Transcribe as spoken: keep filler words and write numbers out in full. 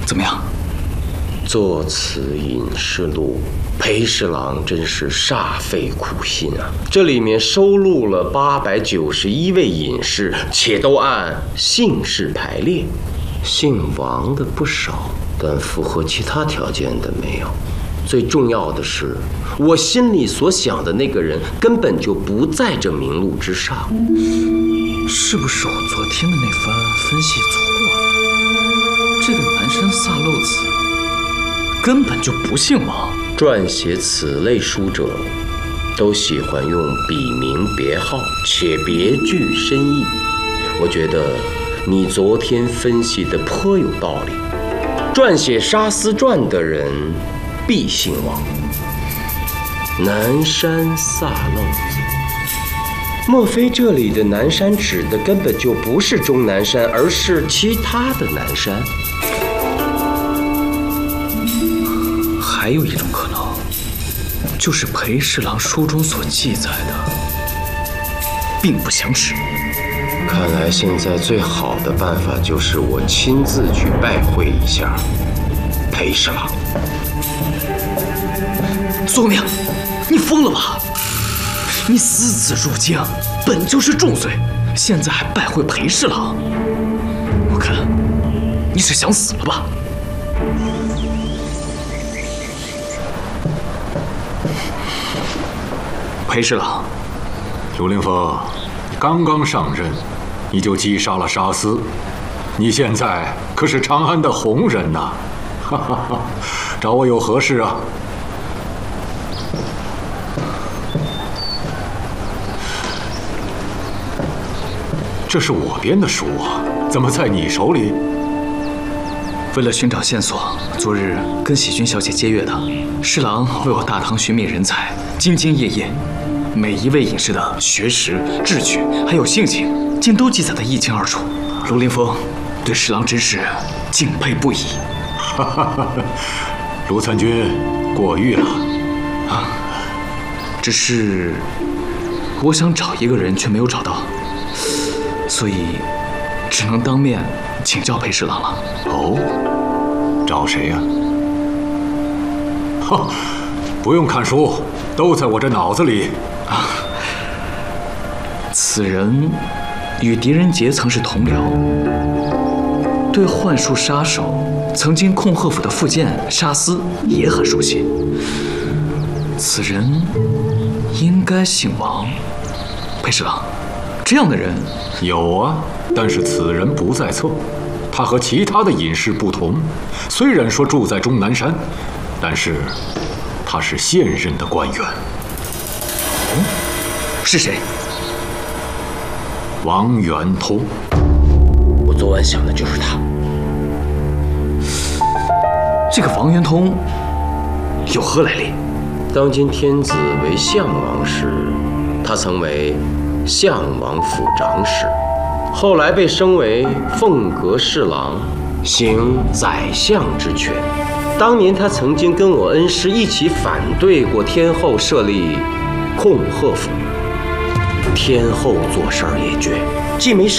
怎么样？ 作此隐士录，裴侍郎真是煞费苦心啊！这里面收录了八百九十一位隐士，且都按姓氏排列，姓王的不少，但符合其他条件的没有。最重要的是，我心里所想的那个人根本就不在这名录之上。 是不是我昨天的那番分析错了？这个南山萨漏子根本就不姓王。 撰写此类书者，都喜欢用笔名别号，且别具深意。我觉得你昨天分析的颇有道理。撰写《沙司传》的人必姓王，南山萨漏子。莫非这里的南山指的根本就不是终南山，而是其他的南山？ 还有一种可能，就是裴侍郎书中所记载的并不相识。 看来现在最好的办法就是我亲自去拜会一下裴侍郎。 宗明，你疯了吧？你私自入京本就是重罪，现在还拜会裴侍郎，我看你是想死了吧？裴侍郎， 刘凌风，刚刚上任，你就击杀了沙司，你现在可是长安的红人呐！哈哈哈，找我有何事啊？这是我编的书啊，怎么在你手里？ 为了寻找线索，昨日跟喜君小姐接阅的。侍郎为我大唐寻觅人才，兢兢业业，每一位隐士的学识、志趣还有性情，竟都记载得一清二楚。卢凌风对侍郎真是敬佩不已。 哈哈哈，卢参军过誉了啊！只是我想找一个人，却没有找到，所以只能当面请教裴侍郎了。 哦，找谁呀？哈，不用看书，都在我这脑子里。 啊，此人与狄仁杰曾是同僚，对幻术杀手曾经控贺府的副监沙司也很熟悉。此人应该姓王。裴侍郎，这样的人有啊，但是此人不在册。他和其他的隐士不同，虽然说住在终南山，但是他是现任的官员。 哦，是谁？ 王元通。 我昨晚想的就是他。 这个王元通有何来历？ 当今天子为相王时，他曾为相王府长史，后来被升为凤阁侍郎，行宰相之权。当年他曾经跟我恩师一起反对过天后设立控贺府。天后做事儿也绝，既没